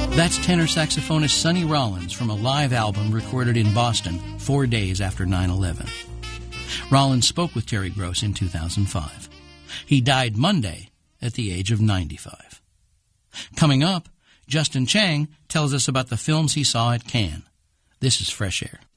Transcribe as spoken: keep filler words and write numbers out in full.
That's tenor saxophonist Sonny Rollins from a live album recorded in Boston four days after nine eleven. Rollins spoke with Terry Gross in two thousand five. He died Monday at the age of ninety-five. Coming up, Justin Chang tells us about the films he saw at Cannes. This is Fresh Air.